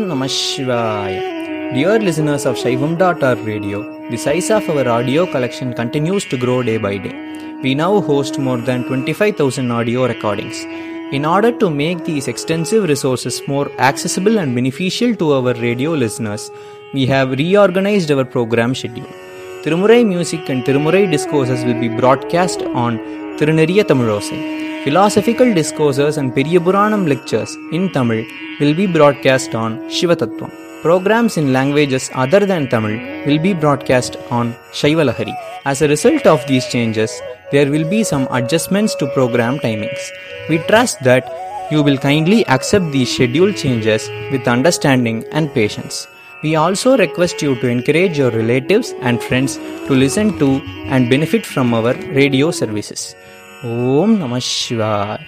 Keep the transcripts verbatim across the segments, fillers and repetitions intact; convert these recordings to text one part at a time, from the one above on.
Namah Shivaya. Dear listeners of Shaivam dot org radio, the size of our audio collection continues to grow day by day. We now host more than twenty-five thousand audio recordings. In order to make these extensive resources more accessible and beneficial to our radio listeners, we have reorganized our program schedule. Tirumurai music and Tirumurai discourses will be broadcast on Tiruneriya Tamilosai. Philosophical discourses and Periyapuranam lectures in Tamil will be broadcast on Shivatattvam. Programs in languages other than Tamil will be broadcast on Shaivalahari. As a result of these changes, there will be some adjustments to program timings. We trust that you will kindly accept these schedule changes with understanding and patience. We also request you to encourage your relatives and friends to listen to and benefit from our radio services. Om Namah Shivaya.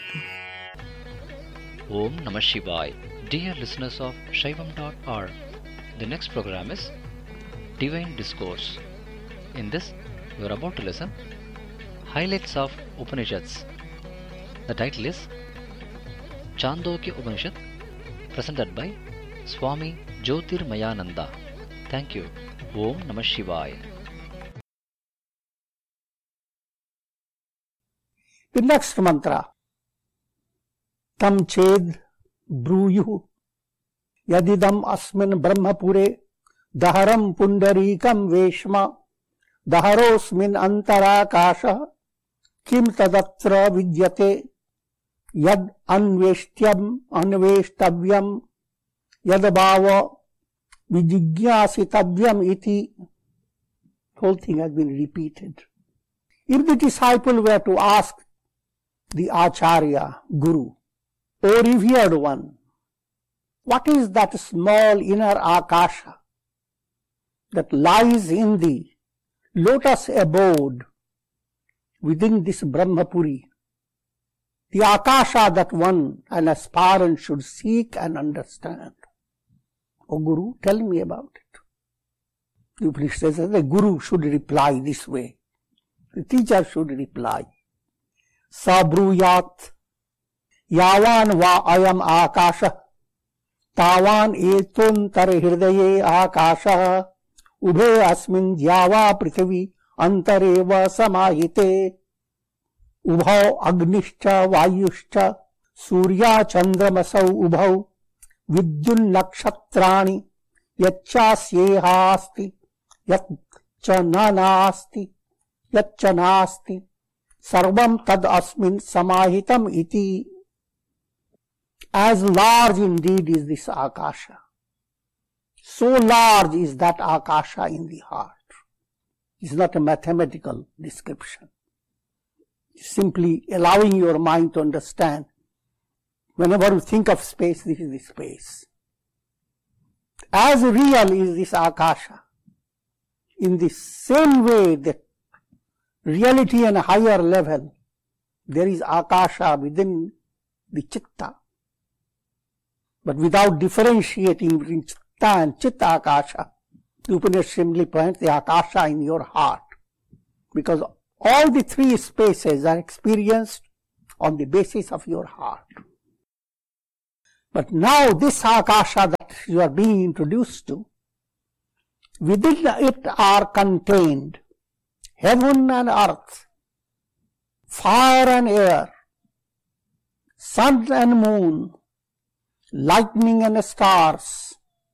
Om Namah Shivaya. Dear listeners of Shaivam dot org, the next program is Divine Discourse. In this, you are about to listen Highlights of Upanishads. The title is Chandogya Upanishad, presented by Swami Jyotirmayananda. Thank you. Om Namah Shivaya. The next mantra, Tam Ched Bruyuhu Yadidam Asmin Brahmapure Daharam Pundarikam Veshma Daharosmin Antarakasha Kim Tadatra Vidyate Yad Anveshtyam Anveshtavyam Yadabhava Vijigyasitavyam Iti. The whole thing has been repeated. If the disciple were to ask the Acharya, Guru, O revered one, what is that small inner Akasha that lies in the lotus abode within this Brahmapuri? The Akasha that one, an aspirant, should seek and understand. O Guru, tell me about it. The Upanishad says the Guru should reply this way. The teacher should reply. Sabruyat Yavan va ayam akasha Tavan etun tar hirdaye akasha Ubhe asmin jyava prithavi antareva samahite Ubhau agnischa vayuscha Surya chandramasau ubhau Vidyun nakshatrani Yachasyehaasti Yatcha nanasti Yatcha nasti Sarvam tad asmin samahitam iti. As large indeed is this Akasha, so large is that Akasha in the heart. It's not a mathematical description. It's simply allowing your mind to understand. Whenever you think of space, this is the space. As real is this Akasha. In the same way that reality on a higher level, there is Akasha within the Chitta. But without differentiating between Chitta and Chitta Akasha, the Upanishad simply points the Akasha in your heart. Because all the three spaces are experienced on the basis of your heart. But now this Akasha that you are being introduced to, within it are contained heaven and earth, fire and air, sun and moon, lightning and stars.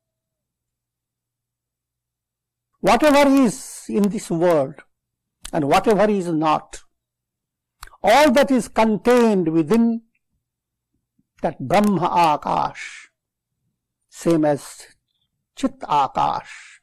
Whatever is in this world and whatever is not, all that is contained within that Brahma Akash, same as Chit Akash.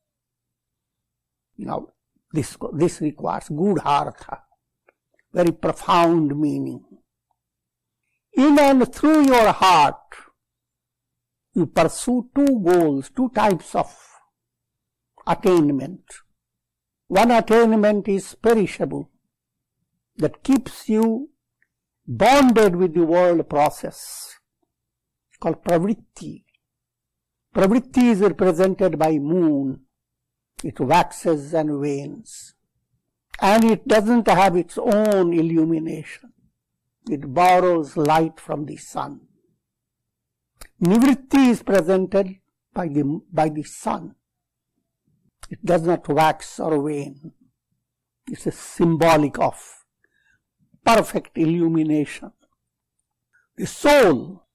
Now, This, this requires gudhartha, very profound meaning. In and through your heart, you pursue two goals, two types of attainment. One attainment is perishable, that keeps you bonded with the world process, called pravritti. Pravritti is represented by moon. It waxes and wanes. And it doesn't have its own illumination. It borrows light from the sun. Nivritti is presented by the, by the sun. It does not wax or wane. It's a symbolic of perfect illumination. The soul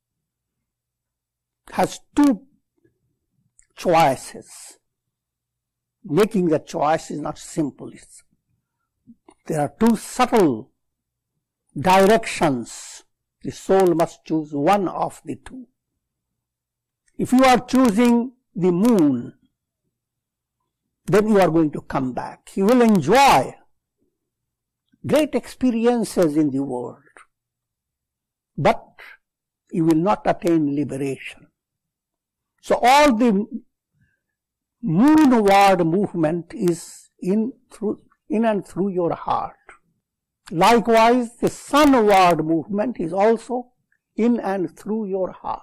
has two choices. Making the choice is not simple. It's, there are two subtle directions. The soul must choose one of the two. If you are choosing the moon, then you are going to come back. You will enjoy great experiences in the world, but you will not attain liberation. So all the moonward movement is in, through, in and through your heart. Likewise, the sunward movement is also in and through your heart.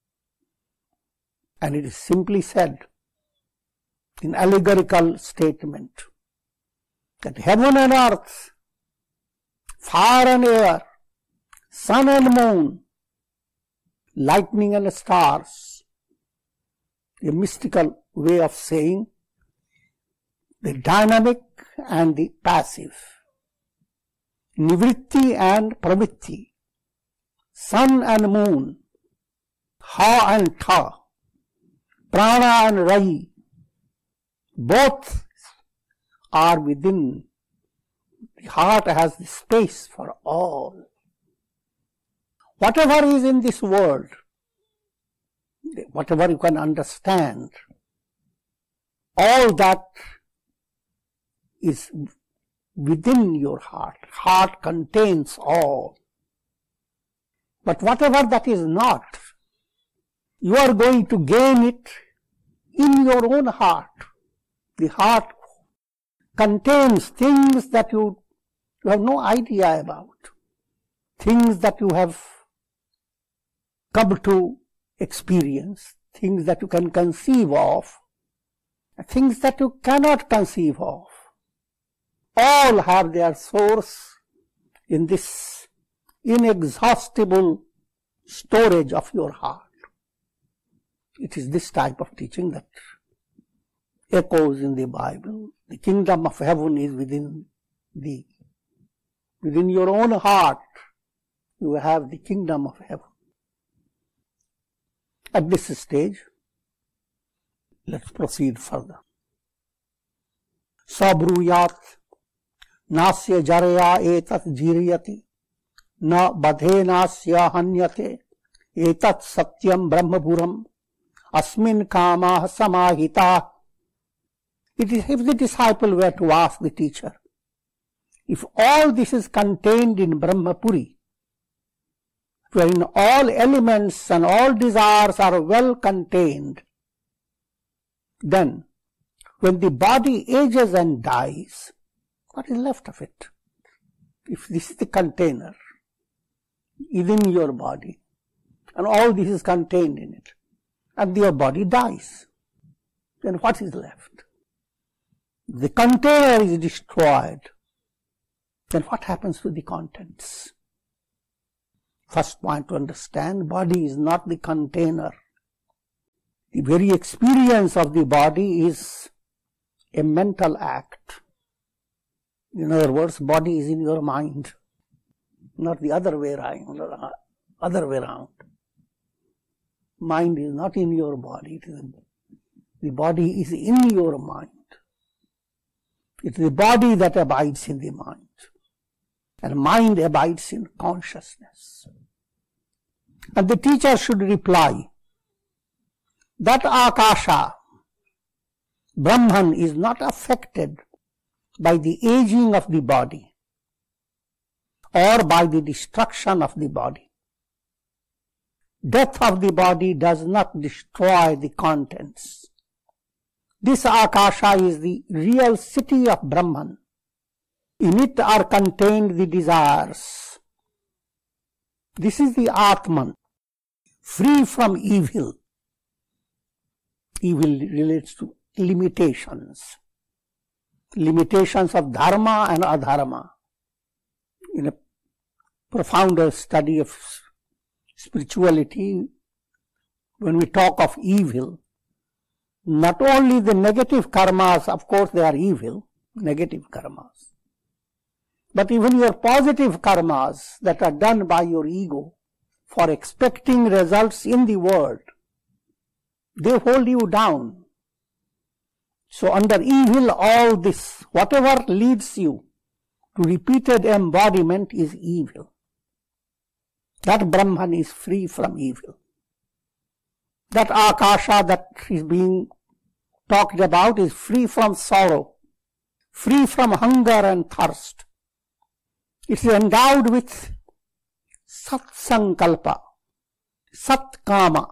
And it is simply said in allegorical statement that heaven and earth, fire and air, sun and moon, lightning and stars, a mystical way of saying the dynamic and the passive, nivritti and pravitti, sun and moon, ha and tha, prana and rai, both are within. The heart has the space for all. Whatever is in this world, whatever you can understand, all that is within your heart. Heart contains all. But whatever that is not, you are going to gain it in your own heart. The heart contains things that you, you have no idea about, things that you have come to experience, things that you can conceive of, things that you cannot conceive of. All have their source in this inexhaustible storage of your heart. It is this type of teaching that echoes in the Bible. The kingdom of heaven is within thee. Within your own heart, you have the kingdom of heaven. At this stage, let's proceed further. Sabruyat nasya jaraya etat jiriyati na badhe nasya hanyate etat satyam brahmapuram asmin kamah samahita. It is if the disciple were to ask the teacher, if all this is contained in Brahmapuri, wherein all elements and all desires are well contained, then when the body ages and dies, what is left of it? If this is the container within your body, and all this is contained in it, and your body dies, then what is left? The container is destroyed, then what happens to the contents? First point to understand, body is not the container. The very experience of the body is a mental act. In other words, body is in your mind, not the other way around. Other way around. Mind is not in your body. It is, the body is in your mind. It is the body that abides in the mind, and mind abides in consciousness. And the teacher should reply that Akasha, Brahman, is not affected by the aging of the body or by the destruction of the body. Death of the body does not destroy the contents. This Akasha is the real city of Brahman. In it are contained the desires. This is the Atman, free from evil. Evil relates to limitations. Limitations of dharma and adharma. In a profounder study of spirituality, when we talk of evil, not only the negative karmas, of course they are evil, negative karmas, but even your positive karmas that are done by your ego for expecting results in the world, they hold you down. So under evil, all this, whatever leads you to repeated embodiment is evil. That Brahman is free from evil. That Akasha that is being talked about is free from sorrow, free from hunger and thirst. It is endowed with Sat Sankalpa, Sat Kama,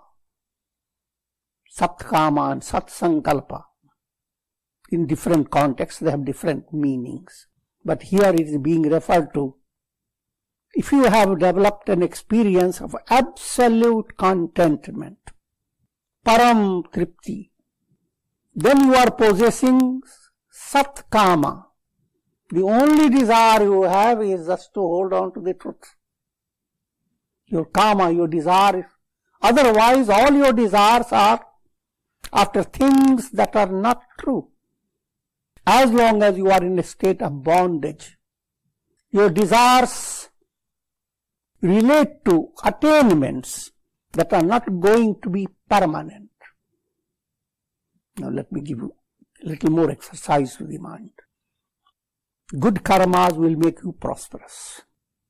Sat Kama and Sat Sankalpa. In different contexts, they have different meanings. But here it is being referred to. If you have developed an experience of absolute contentment, Param Tripti, then you are possessing Sat Kama. The only desire you have is just to hold on to the truth. Your Kama, your desire. Otherwise, all your desires are after things that are not true. As long as you are in a state of bondage, your desires relate to attainments that are not going to be permanent. Now let me give you a little more exercise to the mind. Good karmas will make you prosperous.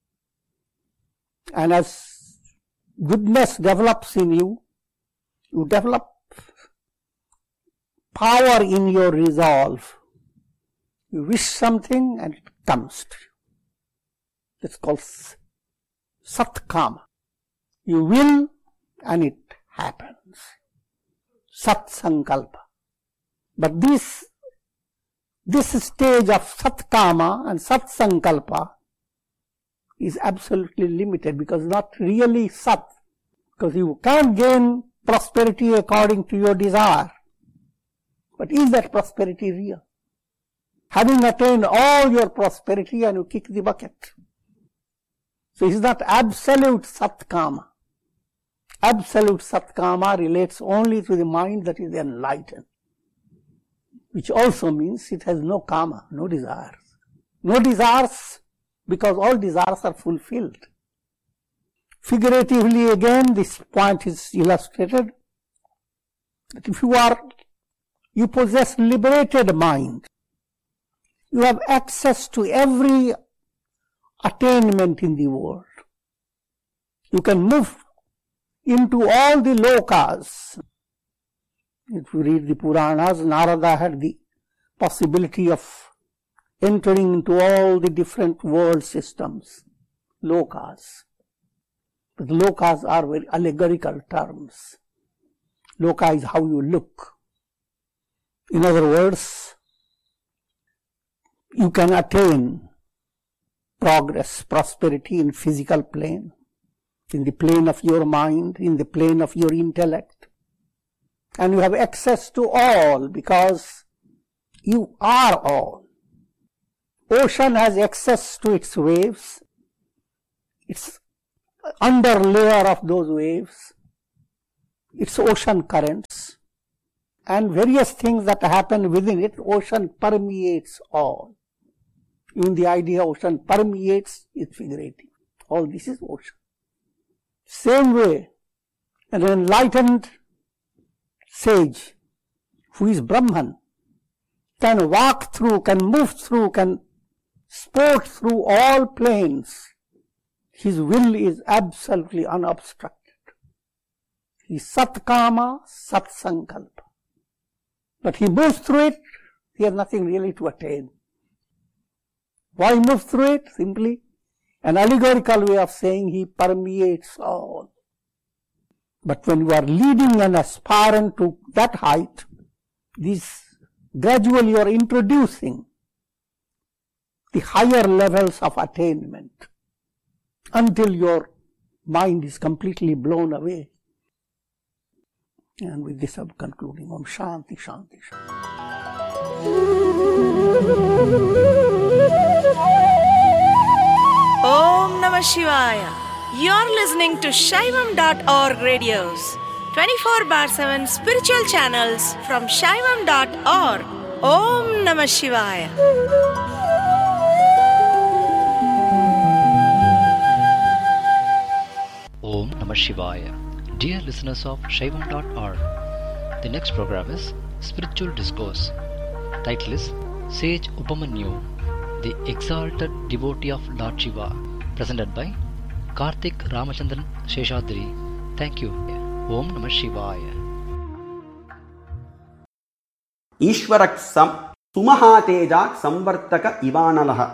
And as goodness develops in you, you develop power in your resolve. You wish something and it comes to you. That's called Satkama. You will and it happens. Sat Sankalpa. But this, this stage of Satkama and Sat Sankalpa is absolutely limited because not really Sat. Because you can't gain prosperity according to your desire. But is that prosperity real? Having attained all your prosperity and you kick the bucket. So it's not absolute Satkama. Absolute Satkama relates only to the mind that is enlightened. Which also means it has no Kama, no desires. No desires because all desires are fulfilled. Figuratively again, this point is illustrated that if you are, you possess liberated mind, you have access to every attainment in the world. You can move into all the lokas. If you read the Puranas, Narada had the possibility of entering into all the different world systems, lokas. But lokas are very allegorical terms. Loka is how you look. In other words, you can attain progress, prosperity in physical plane, in the plane of your mind, in the plane of your intellect. And you have access to all because you are all. Ocean has access to its waves, its under layer of those waves, its ocean currents, and various things that happen within it. Ocean permeates all. Even the idea ocean permeates is figurative. All this is ocean. Same way, an enlightened sage who is Brahman can walk through, can move through, can sport through all planes. His will is absolutely unobstructed. He is Satkama, Sat Sankalpa. But he moves through it, he has nothing really to attain. Why move through it? Simply an allegorical way of saying he permeates all. But when you are leading an aspirant to that height, this gradually you are introducing the higher levels of attainment until your mind is completely blown away. And with this I'm concluding. Om Shanti Shanti Shanti. Om Namah Shivaya. You're listening to Shaivam dot org radios, twenty-four bar seven spiritual channels from Shaivam dot org. Om Namah Shivaya. Om Namah Shivaya. Dear listeners of Shaivam dot org, the next program is Spiritual Discourse. Title is Sage Upamanyu, the Exalted Devotee of Lord Shiva, presented by Karthik Ramachandran Sheshadri. Thank you. Om Namah Shivaya. Ishwarak sam sumahatejak samvartaka ivanalaha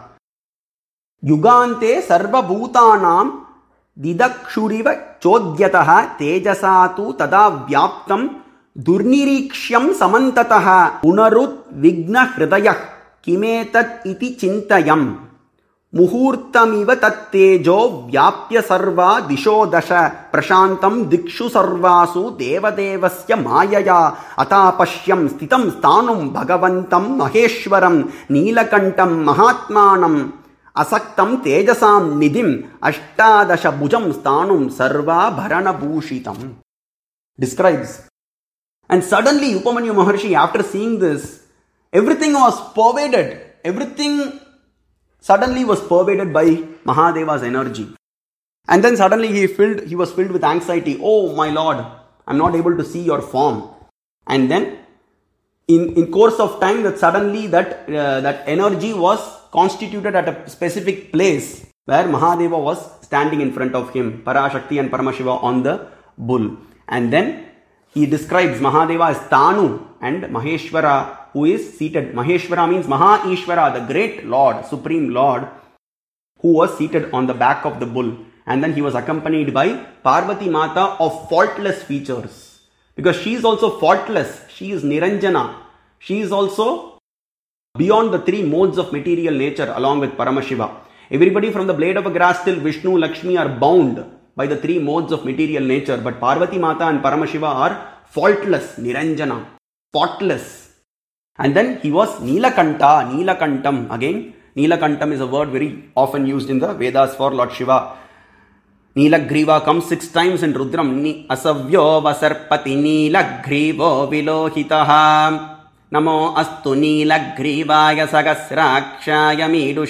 yugante sarva bhutanam didakshuriva chodyataha tejasatu tada vyaptam durnirekshyam samantataha unarut vigna hridayah kimetat iti chintayam muhurtamiva tattejo vyapya sarva disho dasha prashantam dikshu sarvasu devadevasya mayaya atapashyam sthitam sthanum bhagavantam maheshwaram neelakantam mahatmanam asaktam tejasam nidim ashtadasha bhujam sthanum sarva bharana bhushitam describes. And suddenly Upamanyu Maharshi, after seeing this, everything was pervaded, everything suddenly was pervaded by Mahadeva's energy. And then suddenly he filled, he was filled with anxiety. Oh my Lord, I'm not able to see your form. And then in, in course of time that suddenly that, uh, that energy was constituted at a specific place where Mahadeva was standing in front of him, Parashakti and Paramashiva on the bull. And then he describes Mahadeva as Tanu and Maheshwara, who is seated. Maheshwara means Maha Ishvara, the great Lord, Supreme Lord, who was seated on the back of the bull. And then he was accompanied by Parvati Mata of faultless features. Because she is also faultless. She is Niranjana. She is also beyond the three modes of material nature along with Paramashiva. Everybody from the blade of a grass till Vishnu, Lakshmi are bound by the three modes of material nature. But Parvati Mata and Paramashiva are faultless, Niranjana, spotless. And then he was Neelakanta, Neelakantam. Again, Neelakantam is a word very often used in the Vedas for Lord Shiva. Neelagriva comes six times in Rudram. Ni asavyo vasarpati Neelagrivo vilohitaha. Namo astu Neelagrivaya sagasrakshaya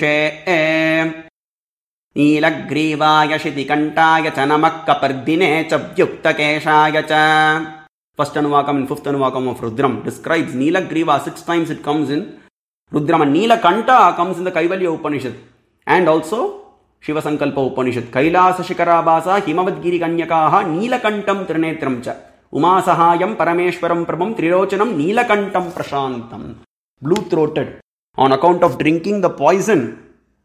midushe. Neelagrivaya shitikantaya cha namakkapardine cha vyuktakeshaya cha. First Anuvakam and fifth Anuvakam of Rudram describes Neelagriva. Six times it comes in Rudram. And Neelakanta comes in the Kaivalya Upanishad. And also Shiva Sankalpa Upanishad. Kailasa Shikarabhasa Himavadgiri Kanyakaha Neelakantam Trinetram cha. Umasahayam Parameshwaram Prabham Trirochanam Neelakantam Prashantam. Blue-throated. On account of drinking the poison,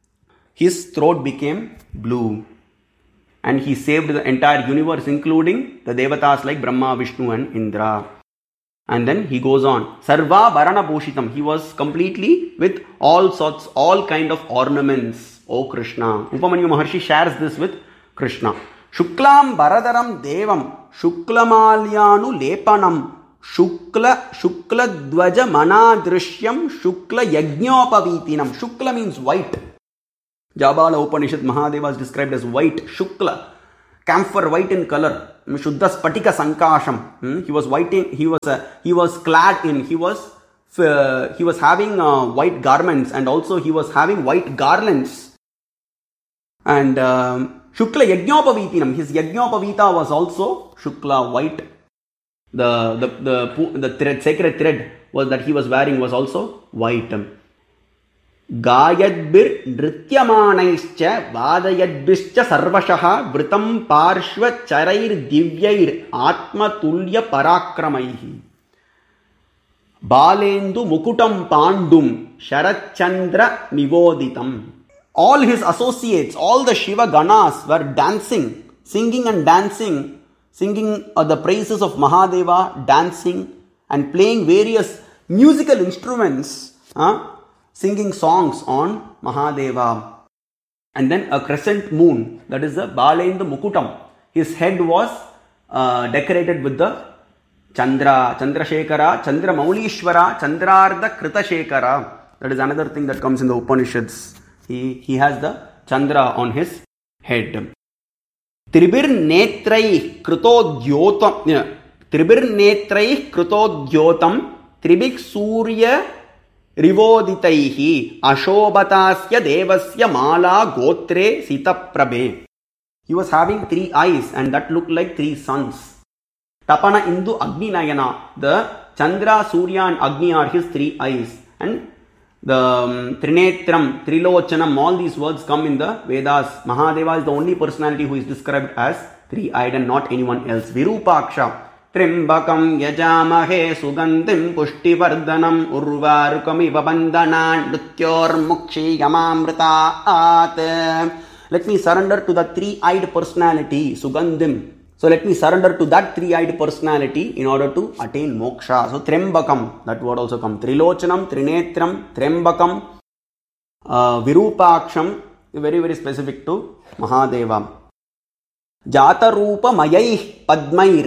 his throat became blue. And he saved the entire universe, including the Devatas like Brahma, Vishnu and Indra. And then he goes on. Sarva Bharana Bhushitam. He was completely with all sorts, all kind of ornaments. O Krishna. Upamanyu Maharshi shares this with Krishna. Shuklam Bharadaram Devam. Shuklamalyanu Lepanam. Shukla Shukla Dvaja Manadrishyam. Shukla Yajñopavitinam. Shukla means white. Jabala Upanishad, Mahadeva is described as white, Shukla, camphor white in color, Shuddha Spatika Sankasham. Hmm? He was white in, he was uh, he was clad in, he was uh, he was having uh, white garments, and also he was having white garlands. And um, Shukla Yajñopavitinam, his Yajñopavita was also Shukla, white. The the the the thread, sacred thread was that he was wearing was also white. Gayadbir Nrityamanaischa Vadayadbischa Sarvashaha Vritam Parshva Charair Divyair Atma Tulya Parakramaihi Balendu Mukutam Pandum Sharachandra Nivoditam. All his associates, all the Shiva Ganas were dancing, singing and dancing, singing uh, the praises of Mahadeva, dancing and playing various musical instruments. Huh? Singing songs on Mahadeva. And then a crescent moon, that is the Balendu Mukutam. His head was uh, decorated with the Chandra, Chandrashekara, Chandra Maulishwara, Chandraarda Kritashekara. That is another thing that comes in the Upanishads. He, he has the Chandra on his head. Tribir Netrai Krito Dyotam Tribirnetraih krutodyotam tribik surya rivoditaihi ashobhatasya devasya mala gotre sitaprabe. He was having three eyes and that looked like three suns. Tapana Indu Agni Nayana. The Chandra, Surya and Agni are his three eyes. And the um, Trinetram, Trilochanam, all these words come in the Vedas. Mahadeva is the only personality who is described as three-eyed and not anyone else. Virupaksha. Trimbakam yajamahe sugandim pushtivardhanam urvarukamiva bandhanan nutyor mukshi yamamritaat. Let me surrender to the three-eyed personality, Sugandim. So let me surrender to that three-eyed personality in order to attain moksha. So Trembakam, that word also comes. Trilochanam, Trinetram, Trembakam, uh, Virupaksham, very very specific to Mahadeva. Jatarupa Mayaih Padmair.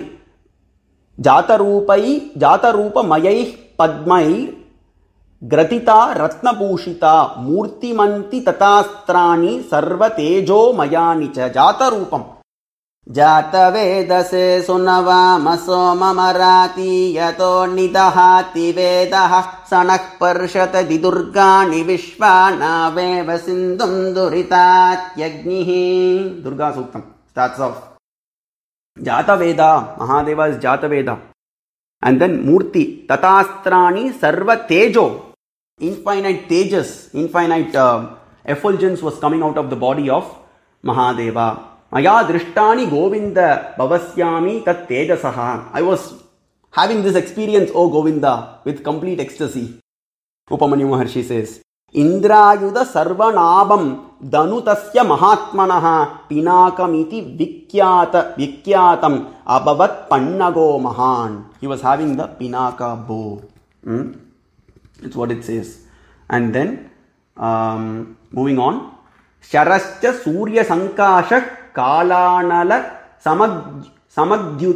Jatarupai, Jatarupa Mayaih Padmair. Gratita Ratnapushita Murti Manti Tatastrani Sarva Tejo Mayanicha Jatarupam. Jata Vedase Sunava Maso Mamarati Yato Nidahati Vedaha Sanak Parshata Didurgani Vishvana Veva Sindhum Duritat Yagnihi. Durga Suktam starts off. Jata Veda, Mahadeva is Jata Veda. And then Murti, Tatastrani Sarva Tejo. Infinite tejas, infinite uh, effulgence was coming out of the body of Mahadeva. Maya Drishtani Govinda Bhavasyami Tat Tejasaha. I was having this experience, O Govinda, with complete ecstasy. Upamanyu Maharshi says, Indrayuda Sarvanabam Danutasya Mahatmanaha Pinakamiti Vikyata Vikyatam Abhavat Pannago Mahan. He was having the Pinaka bow. Hmm? It's what it says. And then, um, moving on. Sharascha Surya Sankashak Kalanala Samagyut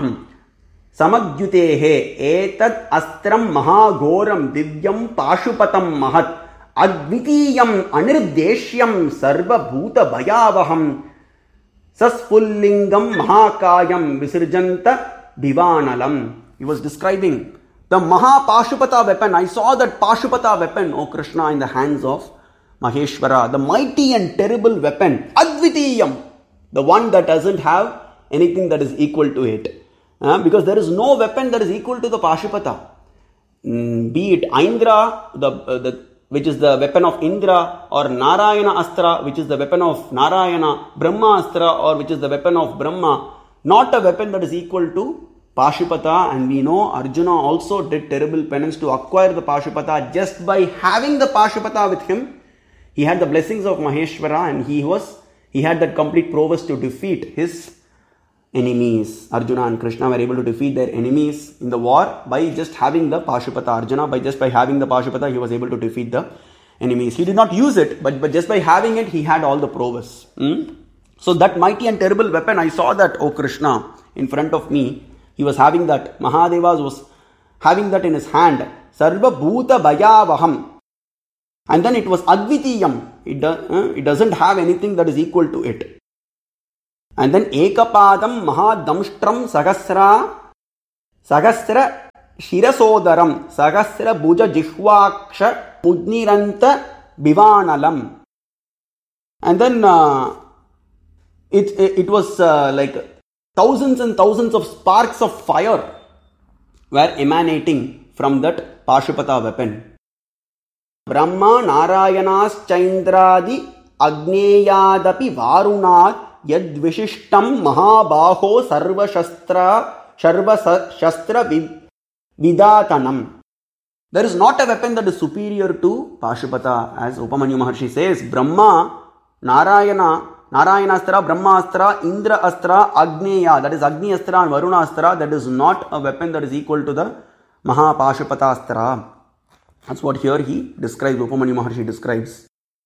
Samagyutehe Etad Astram Mahagoram Divyam Pashupatam Mahat Advitiyam Anirdeshyam Sarva Bhuta Bhayavaham Sasfullingam Mahakayam Visirjanta Divanalam. He was describing the Maha Pashupata weapon. I saw that Pashupata weapon, O Krishna, in the hands of Maheshwara. The mighty and terrible weapon. Advitiyam. The one that doesn't have anything that is equal to it. Uh, because there is no weapon that is equal to the Pashupata. Mm, be it Indra, the, uh, the, which is the weapon of Indra, or Narayana Astra, which is the weapon of Narayana, Brahma Astra, or which is the weapon of Brahma. Not a weapon that is equal to Pashupata. And we know Arjuna also did terrible penance to acquire the Pashupata. Just by having the Pashupata with him, he had the blessings of Maheshwara and he was he had that complete prowess to defeat his enemies. Arjuna and Krishna were able to defeat their enemies in the war by just having the Pashupata. Arjuna, by just by having the Pashupata, he was able to defeat the enemies. He did not use it, but, but just by having it, he had all the prowess. Hmm? So that mighty and terrible weapon, I saw that, O Krishna, in front of me. He was having that. Mahadeva was having that in his hand. Sarva Bhuta Bhayavaham. And then it was Advitiyam. It, do, uh, it doesn't have anything that is equal to it. And then Ekapadam Mahadamstram Sahasra Sahasra Shirasodaram Sahasra Bhuja Jihvaksha Mudniranta Bivanalam. And then uh, it, it, it was uh, like thousands and thousands of sparks of fire were emanating from that Pashupata weapon. Brahma Narayanas Chaindradi Agneyadapi Varunat Yad Vishishtam Mahabaho Sarva Shastra Sharva Shastra Vidatanam. There is not a weapon that is superior to Pashupata, as Upamanyu Maharshi says. Brahma, Narayana, Narayanastra, Brahmastra, Indra Astra, Agneya, that is Agni Astra and Varuna Astra, that is not a weapon that is equal to the Maha Pashupata Astra. That's what here he describes, Upamanyu Maharshi describes.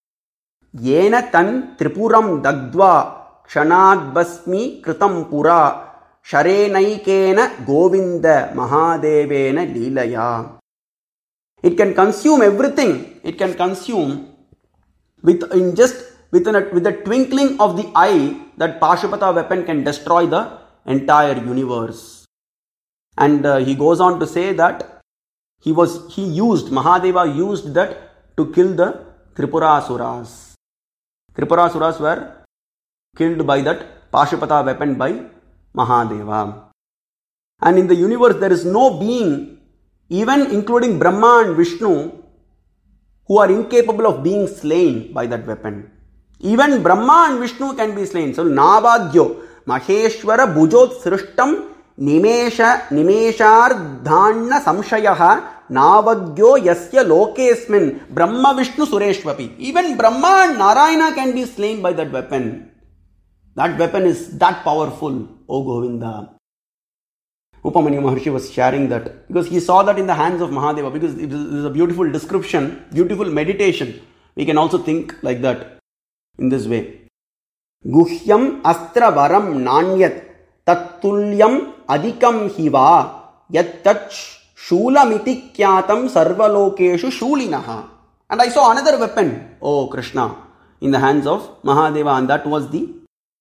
Yena tan tripuram dagdva kshanad basmi kritam pura sharenaikena govinda mahadevena lilaya. It can consume everything. It can consume with in just within a, with the twinkling of the eye. That Pashupata weapon can destroy the entire universe. And uh, he goes on to say that he was, he used, Mahadeva used that to kill the Tripurasuras. Tripurasuras were killed by that Pashupata weapon by Mahadeva. And in the universe there is no being, even including Brahma and Vishnu, who are incapable of being slain by that weapon. Even Brahma and Vishnu can be slain. So, Navadyo, Maheshwara Bhujot Srishtam Nimesha Nimeshardhanna Samshayaha Navadyo Yasya Lokesmin Brahma Vishnu Sureshwapi. Even Brahma and Narayana can be slain by that weapon. That weapon is that powerful, O Govinda. Upamanya Maharshi was sharing that because he saw that in the hands of Mahadeva, because it is a beautiful description, beautiful meditation. We can also think like that in this way. Guhyam astra varam nanyat tattulyam adikam hiva yat tat shulamiti kyatam sarvalokeshu shulinaha. And I saw another weapon, oh Krishna, in the hands of Mahadeva, and that was the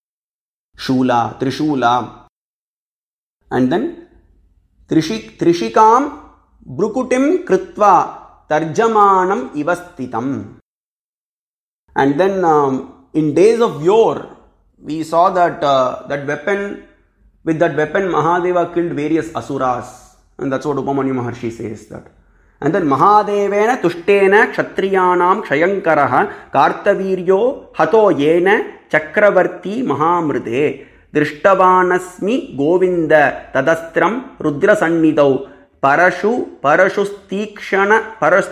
Shula, Trishula. And then Trishik, Trishikam Brukutim Kritva Tarjamanam Ivastitam. And then um, in days of yore, we saw that uh, that weapon, with that weapon Mahadeva killed various asuras. And that's what Upamanya Maharshi says that. And then Mahadevena Tushtena Kshatriyanam Kshayankaraha Kartaviryo Hato Yena Chakravarti Mahamrite Drishtavanasmi Govinda Tadastram Rudra Sannidau Parashu Parashustikshana Paras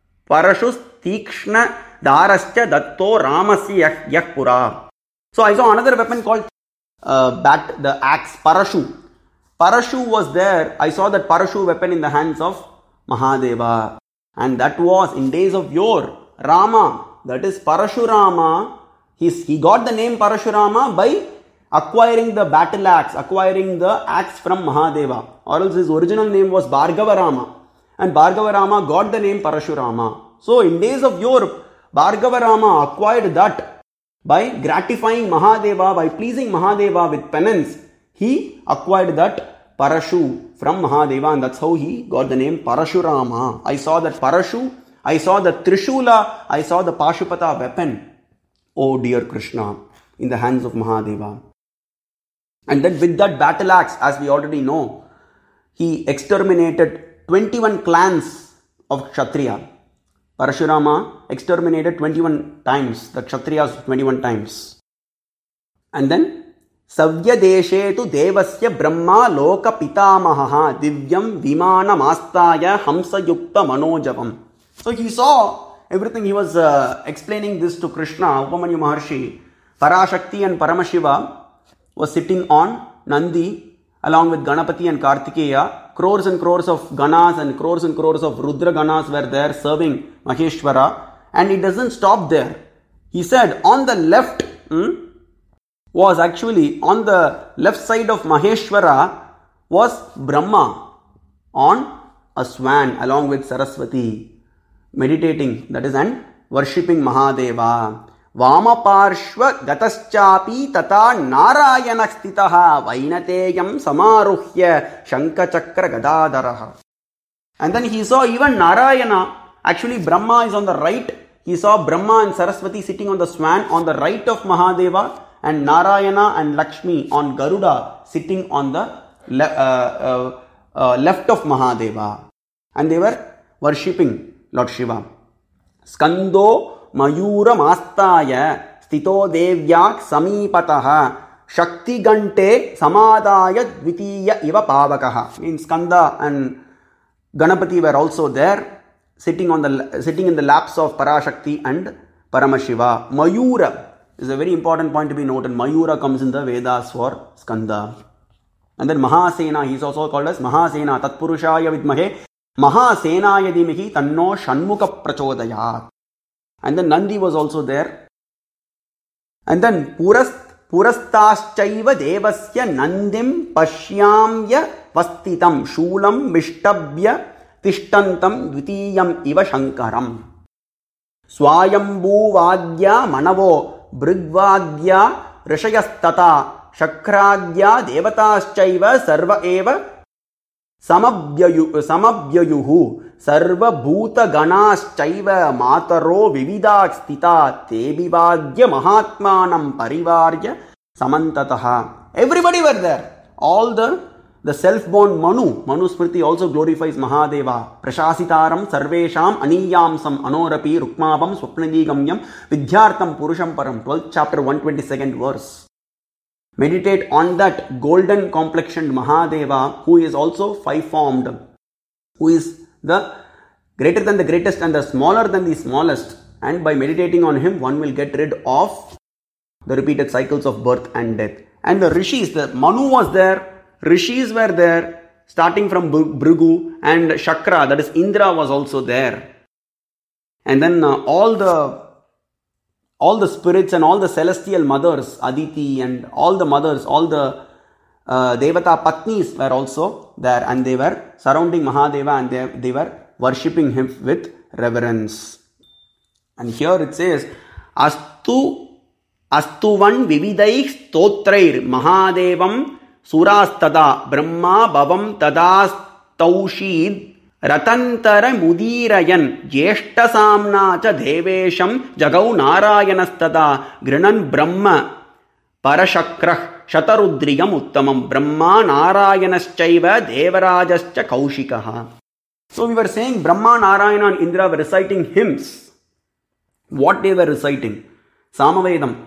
Parashustikshna Darascha Datto Ramasi Yakpura. So I saw another weapon called uh, bat, the axe, Parashu. Parashu was there. I saw that Parashu weapon in the hands of Mahadeva. And that was in days of yore. Rama, that is Parashurama. He's, he got the name Parashurama by acquiring the battle axe, acquiring the axe from Mahadeva. Or else his original name was Bhargavarama. And Bhargavarama got the name Parashurama. So in days of yore, Bhargavarama acquired that by gratifying Mahadeva, by pleasing Mahadeva with penance. He acquired that Parashu from Mahadeva, and that's how he got the name Parashurama. I saw that Parashu, I saw the Trishula, I saw the Pashupata weapon, oh dear Krishna, in the hands of Mahadeva. And then with that battle axe, as we already know, he exterminated twenty-one clans of Kshatriya. Parashurama exterminated twenty-one times, the Kshatriyas twenty-one times. And then Savya Deshe tu Devasya Brahma Loka Pitamaha Divyam Vimana Mastaya Hamsa Yukta Manojavam. So he saw everything. He was uh, explaining this to Krishna. Upamanya Maharshi, Parashakti and Paramashiva was sitting on Nandi along with Ganapati and Kartikeya. Crores and crores of Ganas and crores and crores of Rudra Ganas were there serving Maheshwara. And it doesn't stop there. He said on the left, hmm, was actually on the left side of Maheshwara was Brahma on a swan along with Saraswati, meditating, that is, and worshipping Mahadeva. Vama Parshva Gataschapi Tata Narayana Stitaha Vainateyam Samaruhya Shanka Chakra Gadadaraha. And then he saw even Narayana, actually Brahma is on the right. He saw Brahma and Saraswati sitting on the swan on the right of Mahadeva, and Narayana and Lakshmi on Garuda sitting on the le- uh, uh, uh, left of Mahadeva. And they were worshipping Lord Shiva. Skando Mayura Mastaya Stito Devyak Samipataha Shakti Gante Samadaya Dvitiya Iva Pavakaha. Means Skanda and Ganapati were also there, sitting on the sitting in the laps of Parashakti and Paramashiva. Mayura is a very important point to be noted. Mayura comes in the Vedas for Skanda. And then Mahasena, he is also called as Mahasena. Tatpurushaya Vidmahe Mahasenaya Dhimahi Tanno Shanmukha Prachodayat. And then Nandi was also there. And then Purast Purastaschaiva Devasya Nandim Pashyamya Vastitam Shulam Vishtabhya Tishtantam Dvitiyam Iva Shankaram. Swayambhu Vadya Manavo Brigvadya Rishayastata Shakradya Devataschaiva Sarva Eva Samabhyayu, samabhyayuhu sarvabhuta ganashchaiva mataro vividak stita tebivagya mahatmanam parivarya samantataha. Everybody were there. All the, the self-born Manu. Manu Smriti also glorifies Mahadeva. Prashasitaram sarvesham aniyamsam anorapi rukmabam swapnadigamyam vidyartam purusham param. twelfth chapter one hundred twenty-second verse. Meditate on that golden complexioned Mahadeva, who is also five-formed, who is the greater than the greatest and the smaller than the smallest. And by meditating on him, one will get rid of the repeated cycles of birth and death. And the Rishis, the Manu was there, Rishis were there, starting from Bhrigu, and Shakra, that is Indra, was also there. And then uh, all the all the spirits and all the celestial mothers, Aditi and all the mothers, all the uh, Devata Patnis were also there, and they were surrounding Mahadeva, and they, they were worshipping him with reverence. And here it says, Astu Astuvan Vividaih Stotrair Mahadevam Surastada Brahma Bhavam Tadastaushid Ratantara Mudirayan Jeshta Samna Cha Devesham Jagau Narayanastada Grinan Brahma Parashakrah Shatarudriyam Uttamam Brahma Narayanaschaiva Devarajascha Kaushikaha. So we were saying Brahma, Narayana and Indra were reciting hymns. What they were reciting? Samavedam.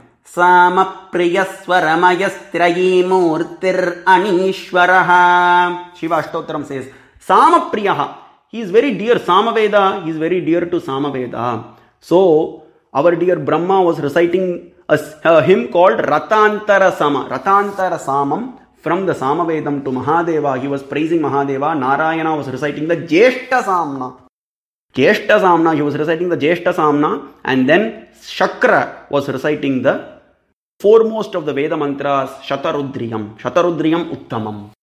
Samapriyaswaramayastrayi murtir anishwaraha. Shiva Ashtotram says, Samapriyaha. He is very dear. Samaveda, he is very dear to Samaveda. So, our dear Brahma was reciting a, a hymn called Ratantara Sama. Ratantara Samam. From the Samavedam to Mahadeva, he was praising Mahadeva. Narayana was reciting the Jeshta Samna. Jeshta Samna, he was reciting the Jeshta Samna. And then Shakra was reciting the foremost of the Veda mantras, Shatarudriyam. Shatarudriyam Uttamam.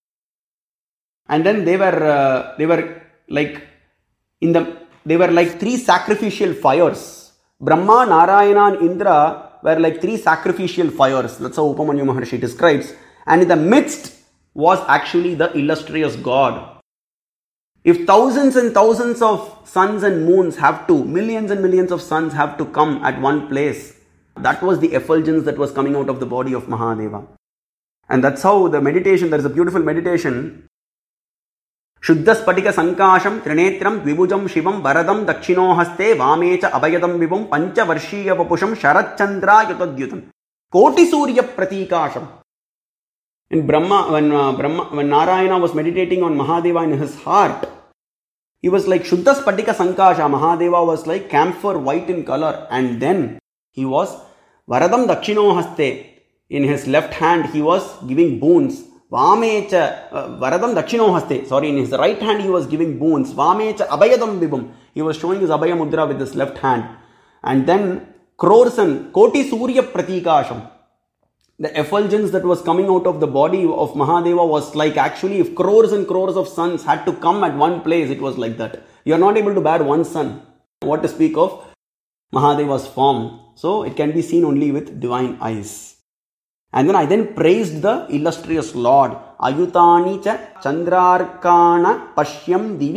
And then they were, uh, they were like, in the, they were like three sacrificial fires. Brahma, Narayana and Indra were like three sacrificial fires. That's how Upamanyu Maharshi describes. And in the midst was actually the illustrious God. If thousands and thousands of suns and moons have to, millions and millions of suns have to come at one place, that was the effulgence that was coming out of the body of Mahadeva. And that's how the meditation, there is a beautiful meditation. Shuddha Spatika Sankasham Trinetram Vibhujam Shivam Varadam Dakshino Haste Vamecha Abhayadam Vibhum Pancha Varshiya Vapusham Sharat Chandra Yatadyutam Koti Surya Pratikasham. In Brahma, when uh, Brahma, when Narayana was meditating on Mahadeva in his heart, he was like Shuddha Spatika Sankasha. Mahadeva was like camphor white in color, and then he was Varadam Dakshino Haste. In his left hand, he was giving boons. Vamecha uh, Varadam Dakshino Haste. Sorry, in his right hand, he was giving boons. Vamecha Abhayadam Vibhum. He was showing his Abhaya Mudra with his left hand. And then Krorsan, Koti Surya Pratikasham. The effulgence that was coming out of the body of Mahadeva was like actually if crores and crores of suns had to come at one place, it was like that. You are not able to bear one sun. What to speak of Mahadeva's form. So it can be seen only with divine eyes. And then I then praised the illustrious Lord. Ayutani cha chandrarkana pashyam divi